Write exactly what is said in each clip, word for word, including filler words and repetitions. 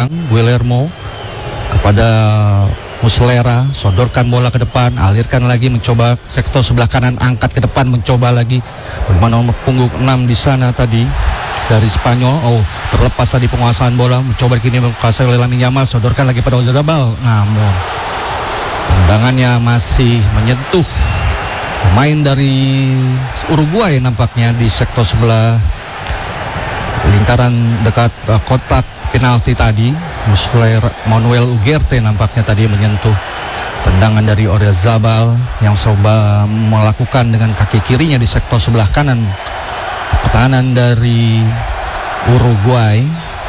belakang Guillermo kepada Muslera, sodorkan bola ke depan, alirkan lagi, mencoba sektor sebelah kanan, angkat ke depan, mencoba lagi. Bermain nomor punggung enam di sana tadi dari Spanyol. Oh, terlepas tadi penguasaan bola, mencoba kini menguasai oleh Lamine Yamal, sodorkan lagi pada Oyarzabal. Namun tendangannya masih menyentuh pemain dari Uruguay nampaknya di sektor sebelah lingkaran dekat uh, kotak penalti tadi. Muslera, Manuel Ugarte nampaknya tadi menyentuh tendangan dari Oyarzabal yang coba melakukan dengan kaki kirinya di sektor sebelah kanan pertahanan dari Uruguay,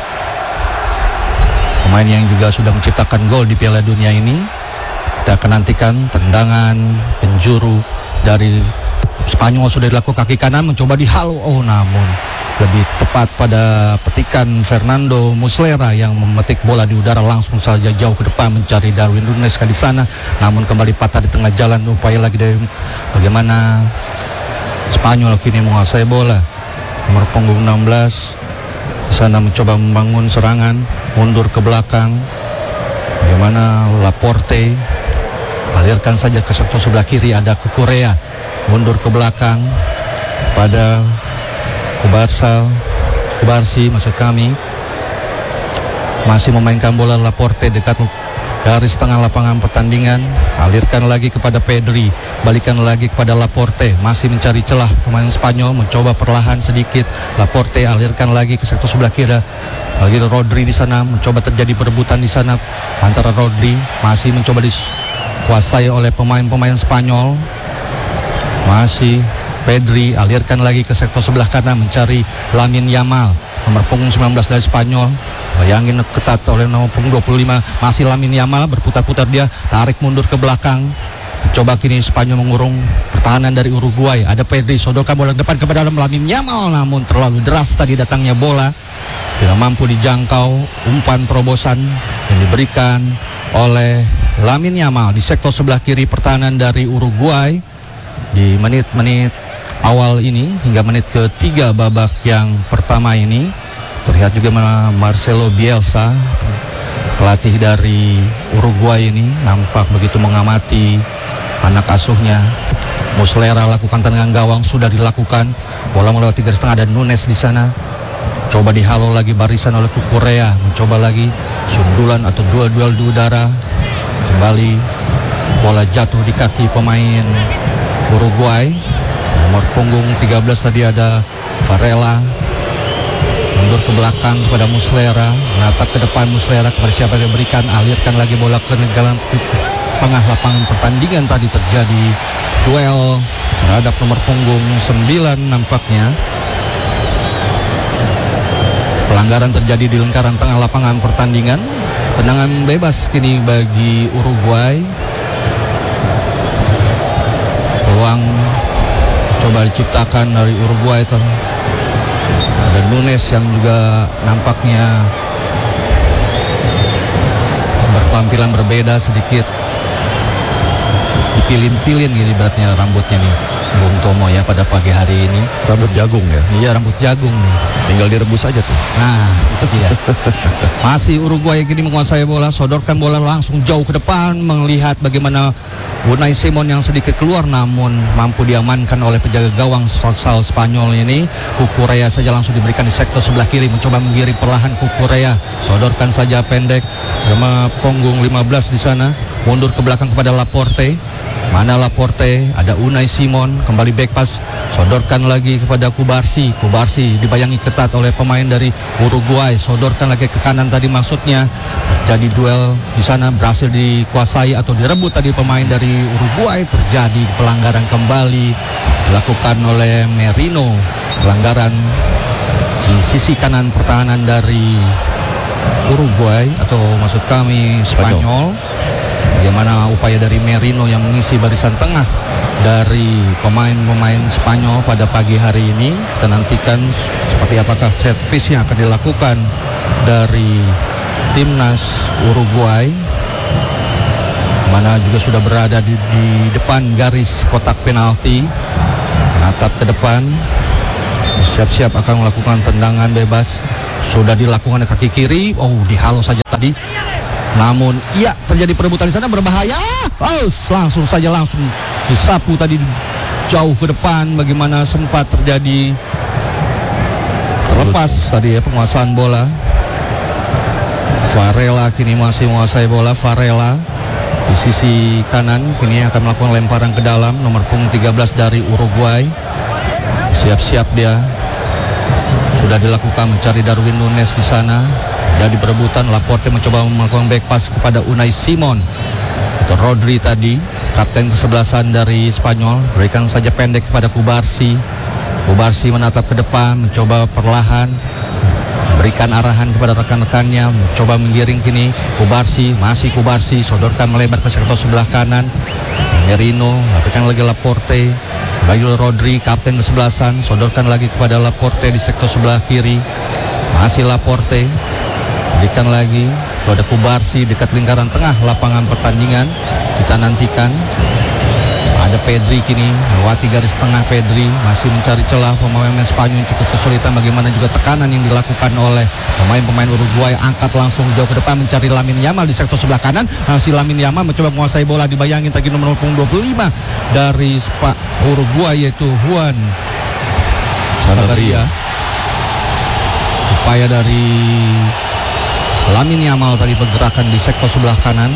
pemain yang juga sudah menciptakan gol di Piala Dunia ini. Kita akan nantikan tendangan penjuru dari Spanyol sudah dilakukan kaki kanan, mencoba dihalau, oh namun lebih tepat pada petikan Fernando Muslera yang memetik bola di udara langsung saja jauh ke depan mencari Darwin Núñez di sana, namun kembali patah di tengah jalan. Upaya lagi dari bagaimana Spanyol kini menguasai bola. Nomor punggung enam belas di sana mencoba membangun serangan, mundur ke belakang. Bagaimana Laporte, alirkan saja ke sektor sebelah kiri, ada Cucurella, mundur ke belakang pada Kubarsa, Kubarsi maksud kami, masih memainkan bola Laporte dekat garis tengah lapangan pertandingan, alirkan lagi kepada Pedri, balikan lagi kepada Laporte, masih mencari celah pemain Spanyol, mencoba perlahan sedikit, Laporte alirkan lagi ke sektor sebelah kiri, lagi Rodri di sana, mencoba terjadi perebutan di sana antara Rodri, masih mencoba dikuasai oleh pemain-pemain Spanyol, masih Pedri alirkan lagi ke sektor sebelah kanan mencari Lamine Yamal, nomor punggung sembilan belas dari Spanyol. Bayangin ketat oleh nomor punggung dua puluh lima, masih Lamine Yamal, berputar-putar dia, tarik mundur ke belakang. Coba kini Spanyol mengurung pertahanan dari Uruguay. Ada Pedri, sodorkan bola ke depan kepada Lamine Yamal, namun terlalu deras tadi datangnya bola, tidak mampu dijangkau. Umpan terobosan yang diberikan oleh Lamine Yamal di sektor sebelah kiri pertahanan dari Uruguay di menit-menit awal ini hingga menit ketiga babak yang pertama ini. Terlihat juga Marcelo Bielsa, pelatih dari Uruguay ini, nampak begitu mengamati anak asuhnya. Muslera lakukan tendangan gawang, sudah dilakukan, bola melewati garis tengah, ada Núñez di sana, coba dihalau lagi barisan oleh Cucurella, mencoba lagi sundulan atau duel-duel di udara, kembali bola jatuh di kaki pemain Uruguay. Nomor punggung tiga belas tadi ada Varela, mundur ke belakang kepada Muslera, menatap ke depan Muslera kepada siapa yang diberikan, alirkan lagi bola ke jalan tengah lapangan pertandingan. Tadi terjadi duel terhadap nomor punggung sembilan nampaknya. Pelanggaran terjadi di lingkaran tengah lapangan pertandingan. Tendangan bebas kini bagi Uruguay. Peluang coba diciptakan dari Uruguay. Ada Núñez yang juga nampaknya bertampilan berbeda sedikit, dipilin-pilin gitu beratnya rambutnya nih Bung Tomo ya pada pagi hari ini. Rambut jagung ya? Iya, rambut jagung nih. Tinggal direbus aja tuh. Nah, itu dia. Masih Uruguay kini menguasai bola, sodorkan bola langsung jauh ke depan, melihat bagaimana Unai Simon yang sedikit keluar, namun mampu diamankan oleh penjaga gawang sosal Spanyol ini. Cucurella saja langsung diberikan di sektor sebelah kiri, mencoba menggiring perlahan Cucurella, sodorkan saja pendek, sama punggung lima belas di sana, mundur ke belakang kepada Laporte. Mana Laporte, ada Unai Simon, kembali back pass, sodorkan lagi kepada Kubarsi. Kubarsi dibayangi ketat oleh pemain dari Uruguay, sodorkan lagi ke kanan tadi maksudnya. Terjadi duel di sana, berhasil dikuasai atau direbut tadi pemain dari Uruguay. Terjadi pelanggaran kembali dilakukan oleh Merino, pelanggaran di sisi kanan pertahanan dari Uruguay atau maksud kami Spanyol. Bagaimana upaya dari Merino yang mengisi barisan tengah dari pemain-pemain Spanyol pada pagi hari ini. Kita nantikan seperti apakah set piece yang akan dilakukan dari timnas Uruguay, mana juga sudah berada di, di depan garis kotak penalti, menatap ke depan, siap-siap akan melakukan tendangan bebas. Sudah dilakukan kaki kiri, oh dihalau saja tadi. Namun iya terjadi perebutan di sana berbahaya. Oh, langsung saja langsung disapu tadi jauh ke depan. Bagaimana sempat terjadi terlepas tadi ya penguasaan bola. Varela kini masih menguasai bola. Varela di sisi kanan kini akan melakukan lemparan ke dalam. Nomor punggung tiga belas dari Uruguay. Siap-siap dia. Sudah dilakukan mencari Darwin Nunes di sana. Jadi perebutan, Laporte mencoba melakukan back pass kepada Unai Simon. Itu Rodri tadi, kapten kesebelasan dari Spanyol, berikan saja pendek kepada Kubarsi. Kubarsi menatap ke depan, mencoba perlahan berikan arahan kepada rekan-rekannya, mencoba menggiring kini. Kubarsi, masih Kubarsi, sodorkan melebar ke sektor sebelah kanan. Merino, berikan lagi Laporte. Lagi Rodri, kapten kesebelasan, sodorkan lagi kepada Laporte di sektor sebelah kiri. Masih Laporte. Berikan lagi kepada Kubarsi dekat lingkaran tengah lapangan pertandingan. Kita nantikan. Ada Pedri kini melewati garis tengah. Pedri masih mencari celah. Pemain Spanyol cukup kesulitan. Bagaimana juga tekanan yang dilakukan oleh pemain-pemain Uruguay. Angkat langsung jauh ke depan mencari Lamine Yamal di sektor sebelah kanan. Si Lamine Yamal mencoba menguasai bola. Dibayangin tadi nomor punggung dua puluh lima dari Spa Uruguay yaitu Juan Sanabria. Upaya dari Lamine Yamal tadi pergerakan di sektor sebelah kanan.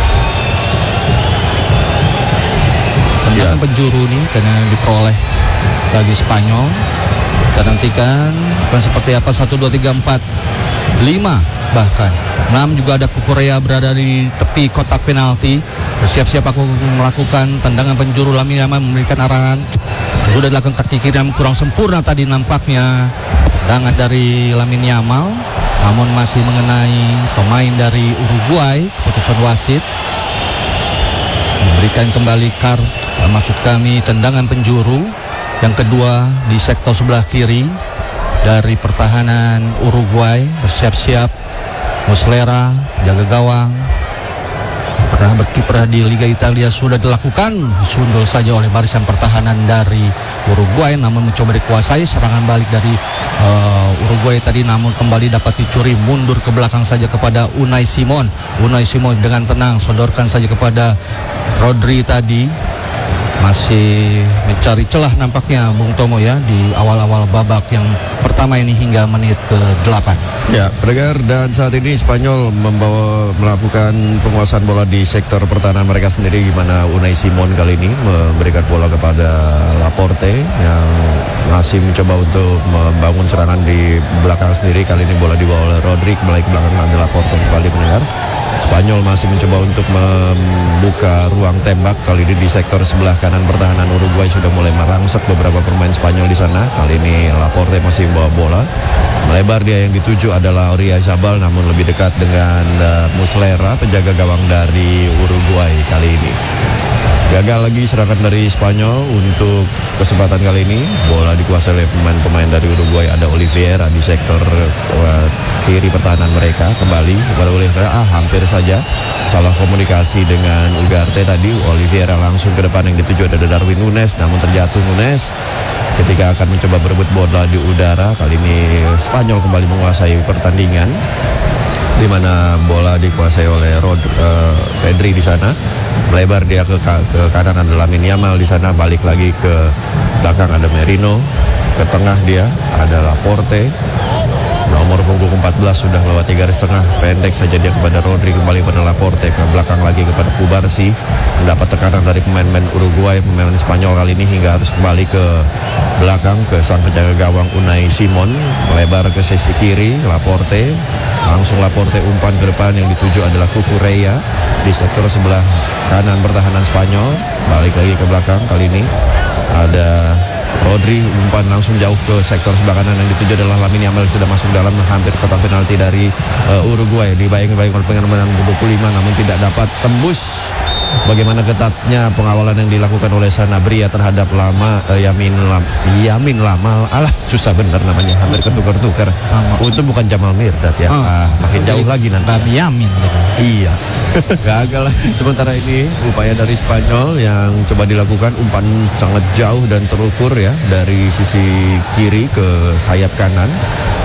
Tendangan ya. Penjuru nih karena diperoleh bagi Spanyol. Kita nantikan dan seperti apa. Satu, dua, tiga, empat, lima bahkan enam juga ada Kukurea berada di tepi kotak penalti. Bersiap-siap aku melakukan tendangan penjuru. Lamine Yamal memberikan arahan. Sudah dilakukan kaki kiri yang kurang sempurna tadi nampaknya tendangan dari Lamine Yamal. Namun masih mengenai pemain dari Uruguay. Keputusan wasit memberikan kembali kar, maksud kami tendangan penjuru yang kedua di sektor sebelah kiri dari pertahanan Uruguay. Bersiap-siap Muslera jaga gawang, pernah berkiprah di Liga Italia, sudah dilakukan, disundul saja oleh barisan pertahanan dari Uruguay. Namun mencoba dikuasai serangan balik dari uh, Uruguay tadi, namun kembali dapat dicuri. Mundur ke belakang saja kepada Unai Simon. Unai Simon dengan tenang sodorkan saja kepada Rodri tadi. Masih mencari celah nampaknya Bung Tomo ya di awal-awal babak yang pertama ini hingga menit ke delapan. Ya, pendengar, dan saat ini Spanyol membawa melakukan penguasaan bola di sektor pertahanan mereka sendiri, di mana Unai Simon kali ini memberikan bola kepada Laporte yang masih mencoba untuk membangun serangan di belakang sendiri. Kali ini bola dibawa oleh Rodri, kembali ke belakang ada Laporte kembali. Mendengar, Spanyol masih mencoba untuk membuka ruang tembak. Kali ini di sektor sebelah kanan pertahanan Uruguay sudah mulai merangsek beberapa pemain Spanyol di sana. Kali ini Laporte masih membawa bola. Melebar dia, yang dituju adalah Oyarzabal, namun lebih dekat dengan uh, Muslera, penjaga gawang dari Uruguay kali ini. Gagal lagi serangan dari Spanyol untuk kesempatan kali ini. Bola dikuasai oleh pemain-pemain dari Uruguay. Ada Oliveira di sektor uh, kiri pertahanan mereka. Kembali kepada Oliveira. Ah, hampir saja salah komunikasi dengan Ugarte tadi. Oliveira langsung ke depan, yang dituju ada Darwin Nunes, namun terjatuh Nunes ketika akan mencoba berebut bola di udara. Kali ini Spanyol kembali menguasai pertandingan, di mana bola dikuasai oleh Rod, uh, Pedri di sana. Melebar dia ke, ke kanan ada Lamine Yamal di sana. Balik lagi ke belakang ada Merino. Ke tengah dia ada Laporte. Nomor punggung empat belas sudah melewati garis tengah. Pendek saja dia kepada Rodri, kembali pada Laporte. Ke belakang lagi kepada Kubarsi. Mendapat tekanan dari pemain-pemain Uruguay. Pemain Spanyol kali ini hingga harus kembali ke belakang ke sang penjaga gawang Unai Simon. Melebar ke sisi kiri Laporte. Langsung Laporte umpan ke depan, yang dituju adalah Kukurea di sektor sebelah kanan pertahanan Spanyol. Balik lagi ke belakang, kali ini ada Rodri, umpan langsung jauh ke sektor sebelah kanan, yang dituju adalah Lamine Yamal, sudah masuk dalam hampir kotak penalti dari uh, Uruguay. Dibayang-bayang oleh pemain dua puluh lima, namun tidak dapat tembus. Bagaimana ketatnya pengawalan yang dilakukan oleh Sanabria terhadap Lama uh, Yamin Lam, Yamin Lamal. Alah, susah bener namanya, hampir ketukar-tukar. Untung bukan Jamal Mirdad ya. Oh, ah, makin jauh lagi nanti. Babi Yamin gitu. Iya. Gagal lah. Sementara ini upaya dari Spanyol yang coba dilakukan, umpan sangat jauh dan terukur ya dari sisi kiri ke sayap kanan. Namun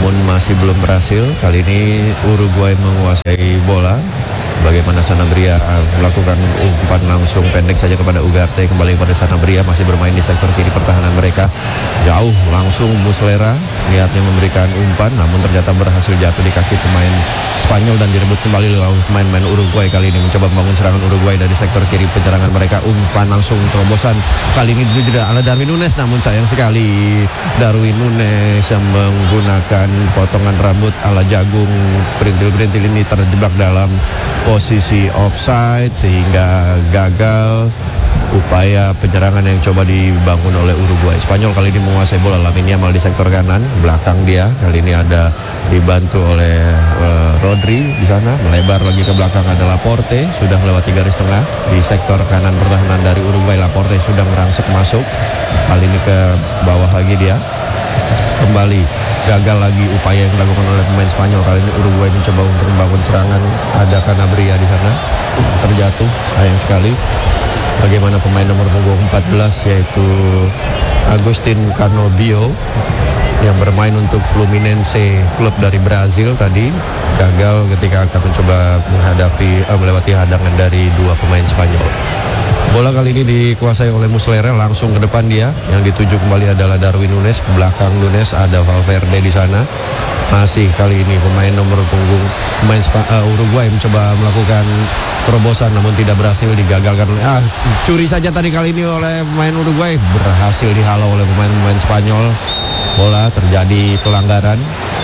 namun masih belum berhasil. Kali ini Uruguay menguasai bola. Bagaimana Sanabria melakukan umpan langsung pendek saja kepada Ugarte. Kembali kepada Sanabria, masih bermain di sektor kiri pertahanan mereka. Jauh langsung Muslera niatnya memberikan umpan, namun ternyata berhasil jatuh di kaki pemain Spanyol dan direbut kembali oleh pemain-pemain Uruguay. Kali ini mencoba membangun serangan Uruguay dari sektor kiri penyerangan mereka. Umpan langsung terobosan. Kali ini tidak ala Darwin Nunes, namun sayang sekali Darwin Nunes yang menggunakan potongan rambut ala jagung perintil-perintil ini terjebak dalam posisi offside sehingga gagal upaya penyerangan yang coba dibangun oleh Uruguay. Spanyol kali ini menguasai bola. Lamine Yamal di sektor kanan, belakang dia kali ini ada dibantu oleh uh, Rodri di sana, melebar lagi ke belakang ada Laporte, sudah melewati garis tengah di sektor kanan pertahanan dari Uruguay. Laporte sudah merangsek masuk, kali ini ke bawah lagi dia. Kembali gagal lagi upaya yang dilakukan oleh pemain Spanyol. Kali ini Uruguay mencoba untuk membangun serangan. Ada Sanabria di sana terjatuh, sayang sekali. Bagaimana pemain nomor punggung empat belas yaitu Agustin Canobio yang bermain untuk Fluminense, klub dari Brazil tadi, gagal ketika akan mencoba menghadapi eh, melewati hadangan dari dua pemain Spanyol. Bola kali ini dikuasai oleh Muslera, langsung ke depan dia. Yang dituju kembali adalah Darwin Nunes. Ke belakang Nunes ada Valverde di sana. Masih kali ini pemain nomor punggung pemain Sp- uh, Uruguay mencoba melakukan terobosan namun tidak berhasil, digagalkan oleh ah, curi saja tadi kali ini oleh pemain Uruguay, berhasil dihalau oleh pemain-pemain Spanyol. Bola terjadi pelanggaran.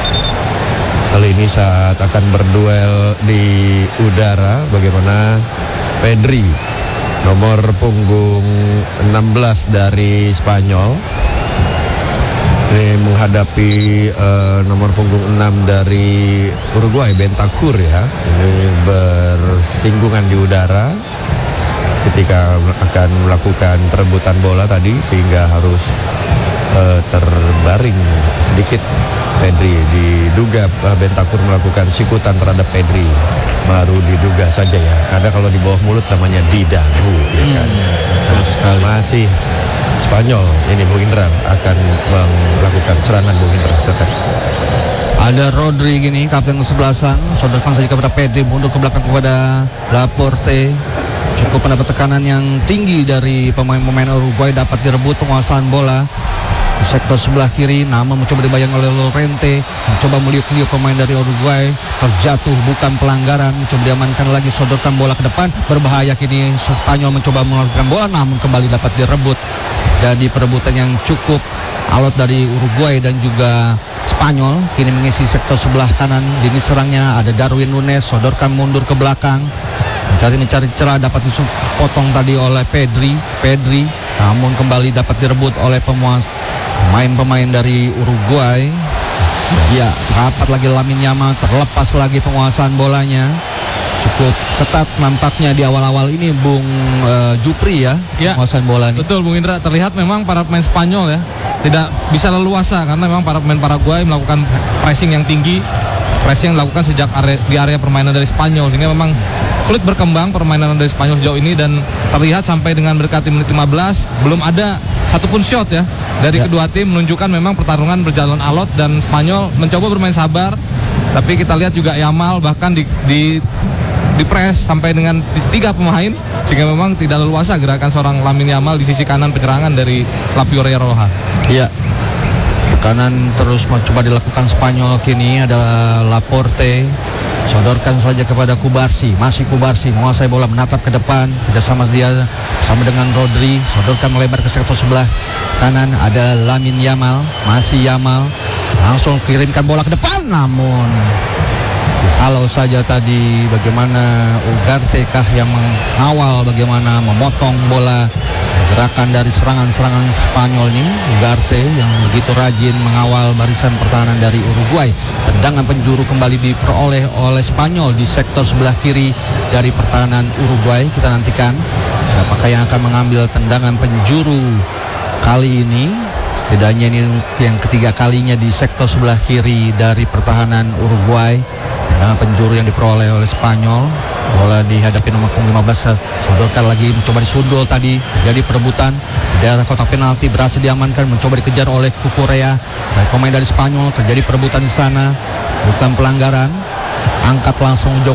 Kali ini saat akan berduel di udara, bagaimana Pedri nomor punggung enam belas dari Spanyol ini menghadapi uh, nomor punggung enam dari Uruguay, Bentancur ya. Ini bersinggungan di udara ketika akan melakukan perebutan bola tadi, sehingga harus uh, terbaring sedikit Pedri. Diduga uh, Bentancur melakukan sikutan terhadap Pedri. Baru diduga saja ya, karena kalau di bawah mulut namanya didagu ya kan. Nah, masih Spanyol ini Bung Indra akan melakukan serangan Bung Indra. Setelah ada Rodri gini, kapten kesebelasan, sodorkan saja kepada Pedri, mundur ke belakang kepada Laporte. Cukup mendapat tekanan yang tinggi dari pemain-pemain Uruguay, dapat direbut penguasaan bola di sektor sebelah kiri, namun mencoba dibayang oleh Llorente, mencoba meliuk-liuk pemain dari Uruguay, terjatuh bukan pelanggaran, mencoba diamankan lagi, sodorkan bola ke depan, berbahaya kini Spanyol mencoba melakukan bola, namun kembali dapat direbut. Jadi perebutan yang cukup alot dari Uruguay dan juga Spanyol. Kini mengisi sektor sebelah kanan, lini serangnya ada Darwin Nunes, sodorkan mundur ke belakang, mencari mencari celah, dapat dipotong tadi oleh Pedri, Pedri, namun kembali dapat direbut oleh pemuas pemain-pemain dari Uruguay. Ya, rapat lagi Lamine Yamal, terlepas lagi penguasaan bolanya. Cukup ketat nampaknya di awal-awal ini Bung uh, Jupri ya, ya, penguasaan bola ini. Betul Bung Indra, terlihat memang para pemain Spanyol ya tidak bisa leluasa karena memang para pemain Paraguay melakukan pressing yang tinggi, pressing yang dilakukan sejak area, di area permainan dari Spanyol, sehingga memang sulit berkembang permainan dari Spanyol sejauh ini. Dan terlihat sampai dengan mendekati menit lima belas belum ada satupun shot ya dari ya. Kedua tim, menunjukkan memang pertarungan berjalan alot dan Spanyol mencoba bermain sabar. Tapi kita lihat juga Yamal bahkan di, di dipres sampai dengan tiga pemain, sehingga memang tidak leluasa gerakan seorang Lamine Yamal di sisi kanan penyerangan dari La Fiora. Iya, tekanan terus mencoba dilakukan Spanyol. Kini adalah Laporte, sodorkan saja kepada Kubarsi, masih Kubarsi menguasai bola, menatap ke depan, tidak sama dia sama dengan Rodri, sodorkan melebar ke sektor sebelah kanan, ada Lamine Yamal, masih Yamal, langsung kirimkan bola ke depan, namun kalau saja tadi bagaimana Ugarte kah yang mengawal, bagaimana memotong bola gerakan dari serangan-serangan Spanyol ini. Ugarte yang begitu rajin mengawal barisan pertahanan dari Uruguay. Tendangan penjuru kembali diperoleh oleh Spanyol di sektor sebelah kiri dari pertahanan Uruguay. Kita nantikan siapakah yang akan mengambil tendangan penjuru kali ini. Setidaknya ini yang ketiga kalinya di sektor sebelah kiri dari pertahanan Uruguay. Tendangan penjuru yang diperoleh oleh Spanyol. Bola dihadapi nomor punggung lima belas, sodorkan lagi, mencoba disundul tadi, jadi perebutan di daerah kotak penalti, berhasil diamankan, mencoba dikejar oleh Cucurella, dari pemain dari Spanyol, terjadi perebutan di sana, bukan pelanggaran, angkat langsung